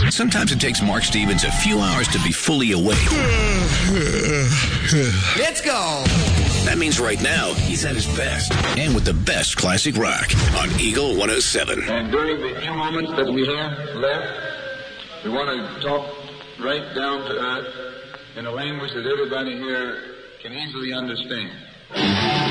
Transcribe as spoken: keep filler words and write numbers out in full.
Sometimes it takes Mark Stevens a few hours to be fully awake. Let's go! That means right now, he's at his best. And with the best classic rock on Eagle one oh seven. And during the few moments that we have left, we want to talk right down to earth in a language that everybody here can easily understand.